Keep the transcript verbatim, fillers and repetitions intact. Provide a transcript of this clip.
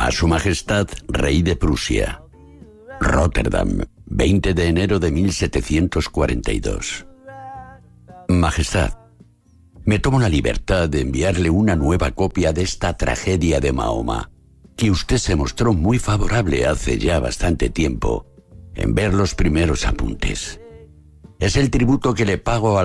A Su Majestad, Rey de Prusia. Rotterdam, veinte de enero de mil setecientos cuarenta y dos. Majestad, me tomo la libertad de enviarle una nueva copia de esta tragedia de Mahoma, que usted se mostró muy favorable hace ya bastante tiempo en ver los primeros apuntes. Es el tributo que le pago a